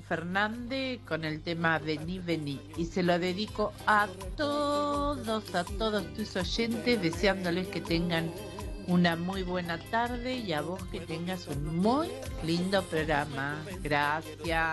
Fernández con el tema Vení, vení. Y se lo dedico a todos tus oyentes, deseándoles que tengan una muy buena tarde y a vos que tengas un muy lindo programa. Gracias.